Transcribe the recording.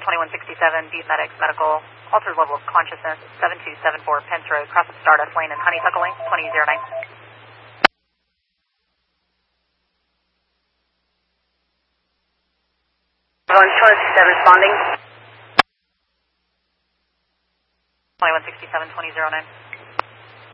2167, Beat Medics Medical, altered level of consciousness, 7274 Pence Road, cross of Stardust Lane and Honeysuckle Lane, 2009. 2167 responding. 2167, 2009.